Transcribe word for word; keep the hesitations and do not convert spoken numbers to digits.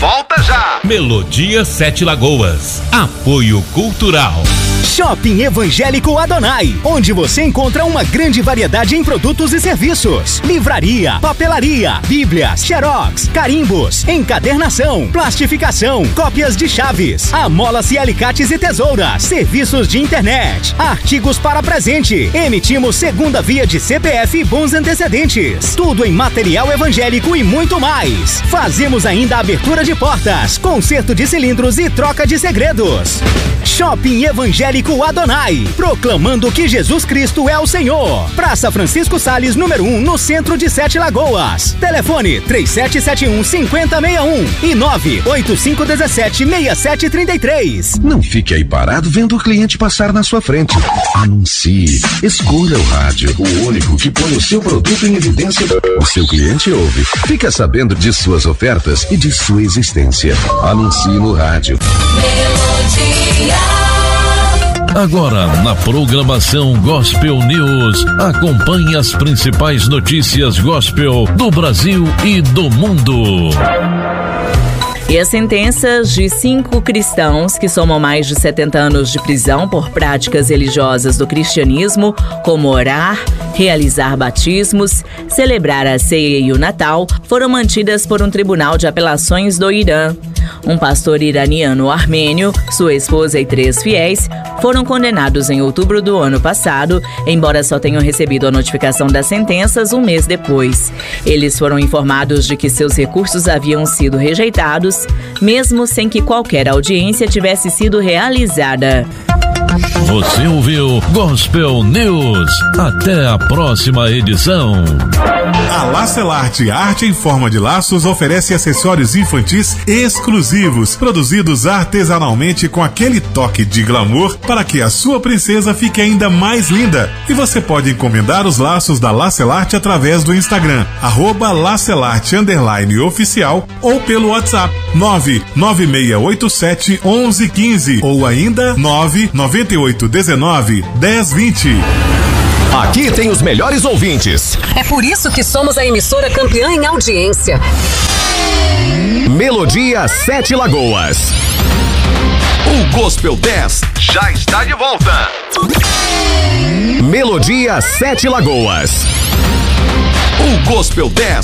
volta já. Melodia Sete Lagoas. Apoio Cultural. Shopping Evangélico Adonai, onde você encontra uma grande variedade em produtos e serviços. Livraria, papelaria, bíblias, xerox, carimbos, encadernação, plastificação, cópias de chaves, amolas e alicates e tesouras, serviços de internet, artigos para presente. Emitimos segunda via de C P F e bons antecedentes. Tudo em material evangélico e muito mais. Fazemos ainda abertura de portas, conserto de cilindros e troca de segredos. Shopping Evangélico Adonai, proclamando que Jesus Cristo é o Senhor. Praça Francisco Sales, número um, no centro de Sete Lagoas. Telefone três sete sete um, cinco zero seis um e nove oito cinco um sete, seis sete três três. Não fique aí parado vendo o cliente passar na sua frente. Anuncie. Escolha o rádio, o único que põe o seu produto em evidência. O seu cliente ouve. Fica sabendo de suas ofertas e de sua existência. Anuncie no rádio. Agora, na programação Gospel News, acompanhe as principais notícias gospel do Brasil e do mundo. E as sentenças de cinco cristãos que somam mais de setenta anos de prisão por práticas religiosas do cristianismo, como orar, realizar batismos, celebrar a ceia e o Natal, foram mantidas por um tribunal de apelações do Irã. Um pastor iraniano armênio, sua esposa e três fiéis foram condenados em outubro do ano passado, embora só tenham recebido a notificação das sentenças um mês depois. Eles foram informados de que seus recursos haviam sido rejeitados, mesmo sem que qualquer audiência tivesse sido realizada. Você ouviu Gospel News. Até a próxima edição. A Lacelarte Arte em Forma de Laços oferece acessórios infantis exclusivos, produzidos artesanalmente com aquele toque de glamour para que a sua princesa fique ainda mais linda. E você pode encomendar os laços da Lacelarte através do Instagram, arroba Lacelarte underline oficial, ou pelo WhatsApp nove nove seis oito sete, um um um cinco ou ainda nove nove oito um nove, um zero dois zero. Aqui tem os melhores ouvintes. É por isso que somos a emissora campeã em audiência. Melodia Sete Lagoas. O Gospel dez já está de volta. Melodia Sete Lagoas. O Gospel dez